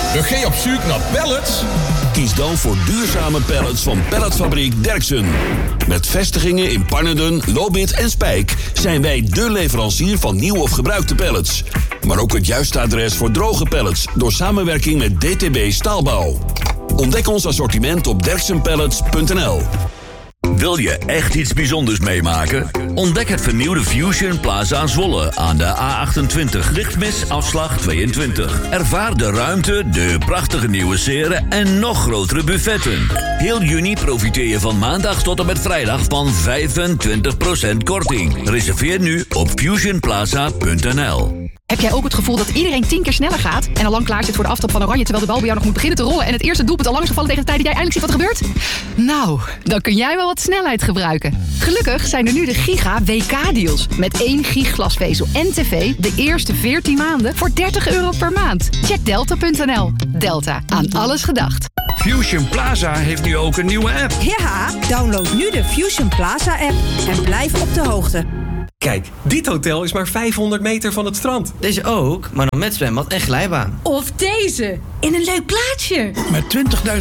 Ga je op zoek naar pallets? Kies dan voor duurzame pallets van Palletfabriek Derksen. Met vestigingen in Pannerden, Lobith en Spijk zijn wij dé leverancier van nieuw of gebruikte pallets. Maar ook het juiste adres voor droge pallets door samenwerking met DTB Staalbouw. Ontdek ons assortiment op derksenpallets.nl. Wil je echt iets bijzonders meemaken? Ontdek het vernieuwde Fusion Plaza Zwolle aan de A28 Lichtmis afslag 22. Ervaar de ruimte, de prachtige nieuwe seren en nog grotere buffetten. Heel juni profiteer je van maandag tot en met vrijdag van 25% korting. Reserveer nu op fusionplaza.nl. Heb jij ook het gevoel dat iedereen 10 keer sneller gaat en al lang klaar zit voor de aftrap van Oranje terwijl de bal bij jou nog moet beginnen te rollen en het eerste doelpunt al lang is gevallen tegen de tijd dat jij eindelijk ziet wat er gebeurt? Nou, dan kun jij wel wat snelheid gebruiken. Gelukkig zijn er nu de Giga WK-deals. Met 1 gig glasvezel en tv de eerste 14 maanden voor €30 per maand. Check delta.nl. Delta, aan alles gedacht. Fusion Plaza heeft nu ook een nieuwe app. Ja, download nu de Fusion Plaza-app en blijf op de hoogte. Kijk, dit hotel is maar 500 meter van het strand. Deze ook, maar dan met zwembad en glijbaan. Of deze, in een leuk plaatsje. Met 20.000